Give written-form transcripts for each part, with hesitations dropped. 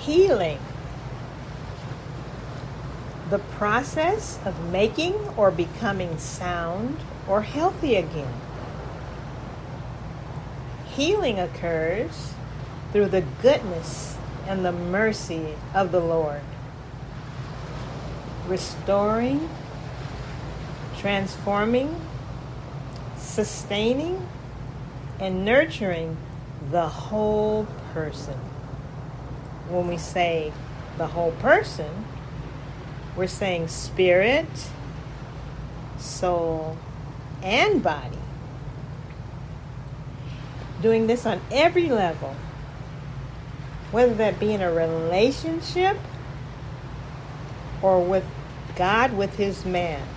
Healing. The process of making or becoming sound or healthy again. Healing occurs through the goodness and the mercy of the Lord, restoring, transforming, sustaining, and nurturing the whole person. When we say the whole person, we're saying spirit, soul, and body. Doing this on every level, whether that be in a relationship or with God, with his man.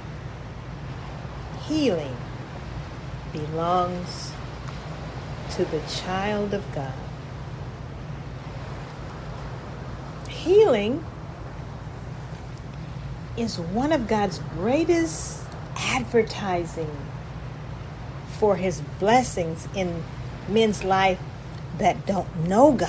Healing belongs to the child of God. Healing is one of God's greatest advertising for his blessings in men's life that don't know God.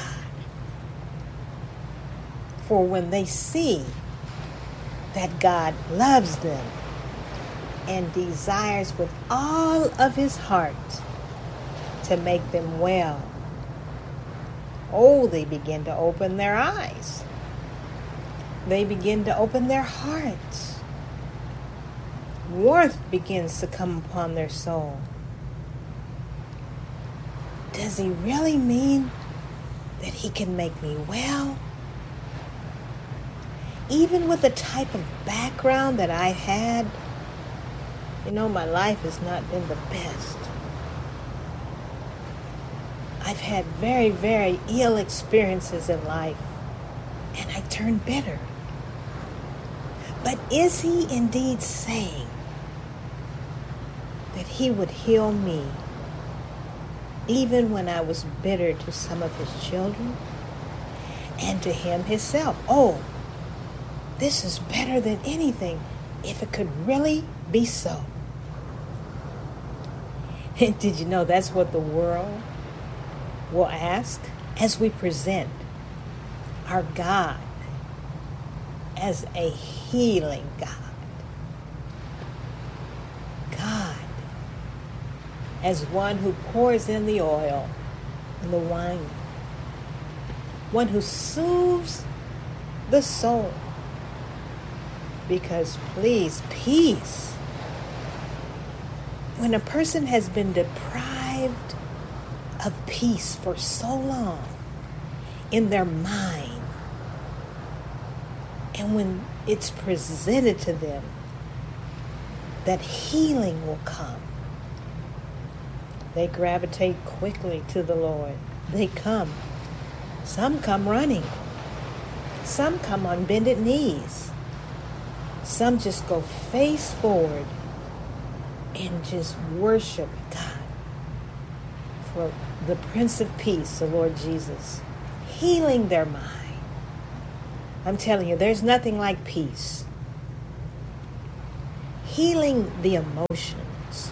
For when they see that God loves them and desires with all of his heart to make them well, they begin to open their eyes. They begin to open their hearts. Warmth begins to come upon their soul. Does he really mean that he can make me well? Even with the type of background that I had, my life has not been the best. I've had very, very ill experiences in life, and I turned bitter. But is he indeed saying that he would heal me even when I was bitter to some of his children and to him himself? This is better than anything, if it could really be so. And did you know that's what the world will ask as we present our God as a healing God? God as one who pours in the oil and the wine, one who soothes the soul. Because please, peace. When a person has been deprived of peace for so long in their mind, and when it's presented to them that healing will come, they gravitate quickly to the Lord. They come. Some come running. Some come on bended knees. Some just go face forward and just worship God for the Prince of Peace, the Lord Jesus, healing their mind. I'm telling you, there's nothing like peace. Healing the emotions.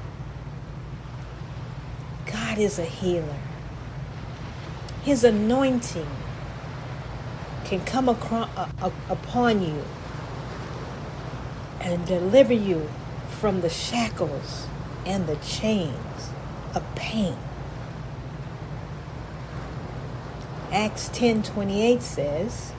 God is a healer. His anointing can come upon you and deliver you from the shackles and the chains of pain. Acts 10:28 says,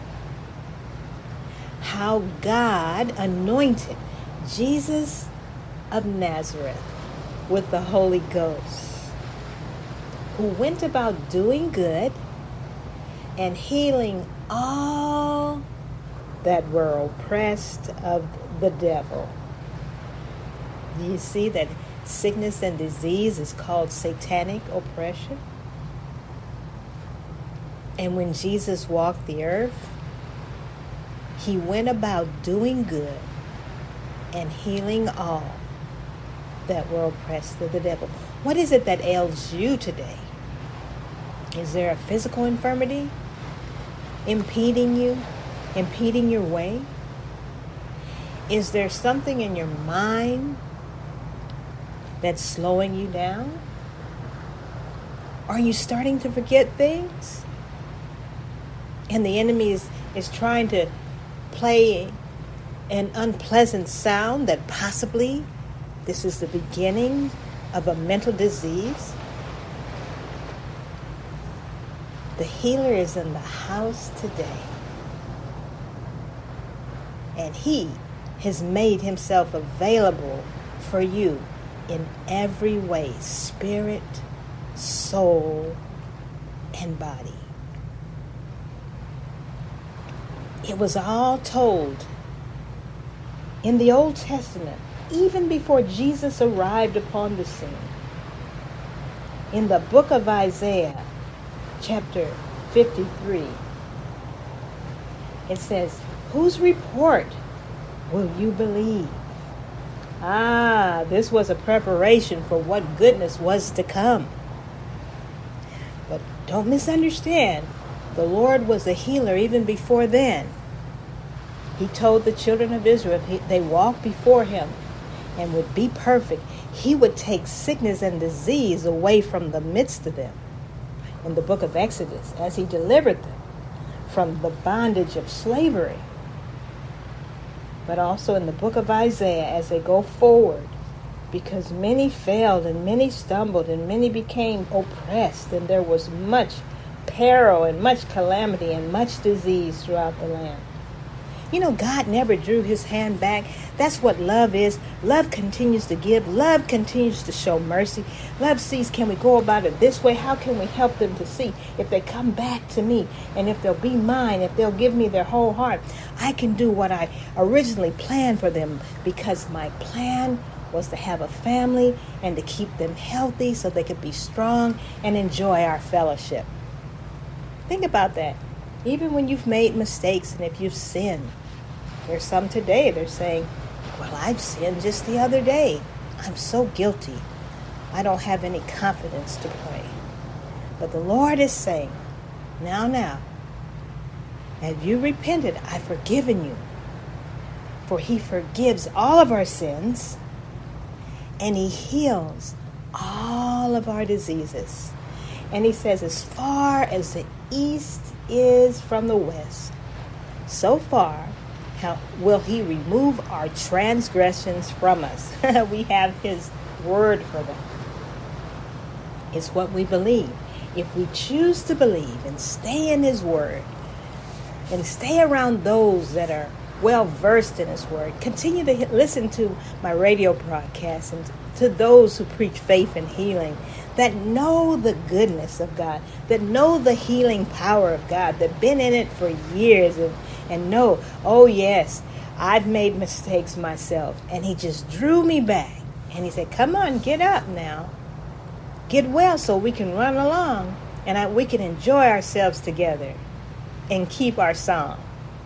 how God anointed Jesus of Nazareth with the Holy Ghost, who went about doing good and healing all that were oppressed of the devil. Do you see that sickness and disease is called satanic oppression? And when Jesus walked the earth, he went about doing good and healing all that were oppressed of the devil. What is it that ails you today? Is there a physical infirmity impeding you, impeding your way? Is there something in your mind that's slowing you down? Are you starting to forget things? And the enemy is trying to play an unpleasant sound that possibly this is the beginning of a mental disease. The healer is in the house today. And he has made himself available for you in every way, spirit, soul, and body. It was all told in the Old Testament, even before Jesus arrived upon the scene. In the book of Isaiah, chapter 53, it says, "Whose report will you believe?" This was a preparation for what goodness was to come. But don't misunderstand, the Lord was a healer even before then. He told the children of Israel if they walked before him and would be perfect, he would take sickness and disease away from the midst of them. In the book of Exodus, as he delivered them from the bondage of slavery. But also in the book of Isaiah, as they go forward, because many failed and many stumbled and many became oppressed, and there was much peril and much calamity and much disease throughout the land. You know, God never drew his hand back. That's what love is. Love continues to give. Love continues to show mercy. Love sees, can we go about it this way? How can we help them to see if they come back to me and if they'll be mine, if they'll give me their whole heart, I can do what I originally planned for them, because my plan was to have a family and to keep them healthy so they could be strong and enjoy our fellowship. Think about that. Even when you've made mistakes and if you've sinned, there's some today, they're saying, well, I've sinned just the other day. I'm so guilty. I don't have any confidence to pray. But the Lord is saying, now, as you repented, I've forgiven you. For he forgives all of our sins and he heals all of our diseases. And he says, as far as the east is from the west, so far will he remove our transgressions from us. We have his word for them. It's what we believe. If we choose to believe and stay in his word and stay around those that are well versed in his word, continue to listen to my radio broadcasts and to those who preach faith and healing, that know the goodness of God, that know the healing power of God, that been in it for years and know, oh yes, I've made mistakes myself. And he just drew me back. And he said, come on, get up now. Get well so we can run along and we can enjoy ourselves together and keep our song.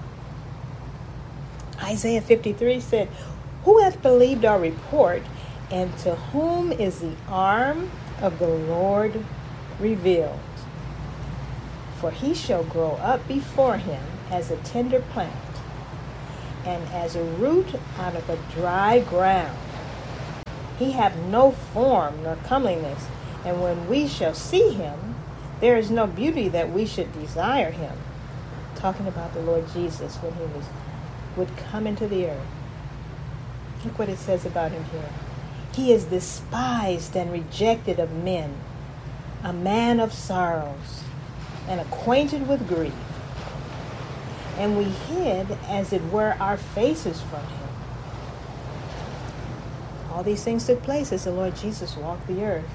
Isaiah 53 said, who hath believed our report, and to whom is the arm of the Lord revealed? For he shall grow up before him as a tender plant, and as a root out of a dry ground. He hath no form nor comeliness, and when we shall see him, there is no beauty that we should desire him. Talking about the Lord Jesus when he would come into the earth. Look what it says about him here. He is despised and rejected of men, a man of sorrows, and acquainted with grief. And we hid, as it were, our faces from him. All these things took place as the Lord Jesus walked the earth.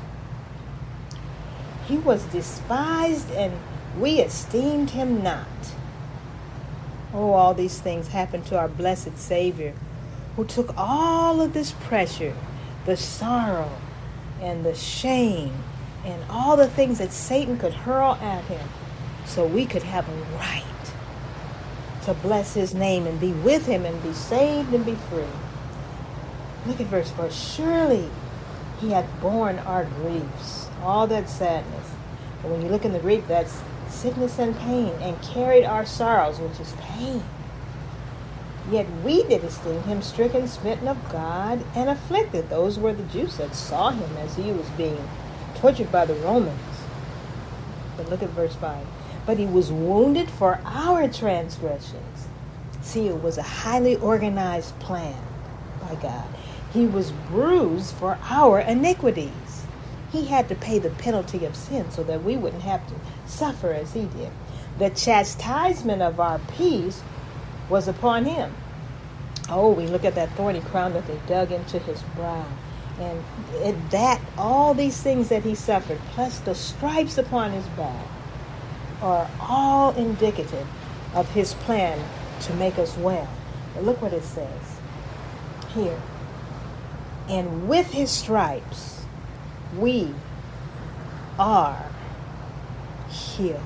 He was despised, and we esteemed him not. Oh, all these things happened to our blessed Savior, who took all of this pressure, the sorrow and the shame and all the things that Satan could hurl at him, so we could have a right to bless his name and be with him and be saved and be free. Look at verse 4. Surely he hath borne our griefs, all that sadness. But when you look in the Greek, that's sickness and pain, and carried our sorrows, which is pain. Yet we did esteem him stricken, smitten of God, and afflicted. Those were the Jews that saw him as he was being tortured by the Romans. But look at verse 5. but he was wounded for our transgressions. See, it was a highly organized plan by God. He was bruised for our iniquities. He had to pay the penalty of sin so that we wouldn't have to suffer as he did. The chastisement of our peace was upon him. Oh, we look at that thorny crown that they dug into his brow. And all these things that he suffered, plus the stripes upon his back, are all indicative of his plan to make us well. But look what it says here. And with his stripes, we are healed.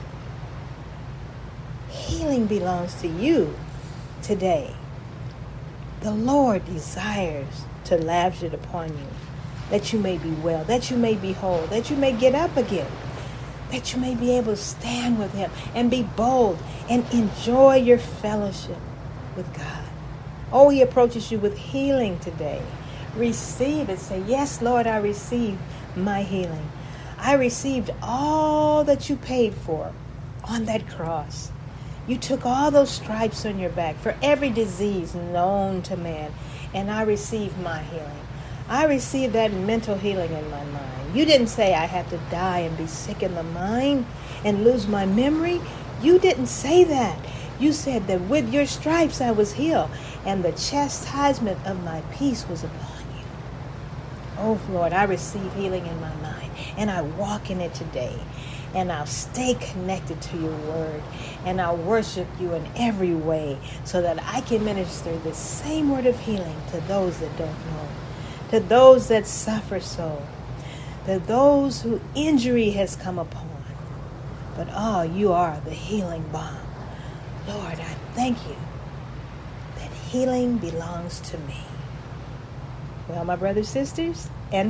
Healing belongs to you today. The Lord desires to lavish it upon you, that you may be well, that you may be whole, that you may get up again, that you may be able to stand with him and be bold and enjoy your fellowship with God. Oh, he approaches you with healing today. Receive it. Say, yes, Lord, I receive my healing. I received all that you paid for on that cross. You took all those stripes on your back for every disease known to man, and I received my healing. I received that mental healing in my mind. You didn't say I have to die and be sick in the mind and lose my memory. You didn't say that. You said that with your stripes I was healed, and the chastisement of my peace was upon you. Oh, Lord, I receive healing in my mind, and I walk in it today. And I'll stay connected to your word. And I'll worship you in every way so that I can minister the same word of healing to those that don't know. To those that suffer so. To those who injury has come upon. But you are the healing balm. Lord, I thank you that healing belongs to me. Well, my brothers, sisters,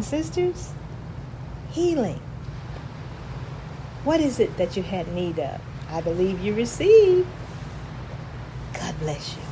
healing. What is it that you had need of? I believe you received. God bless you.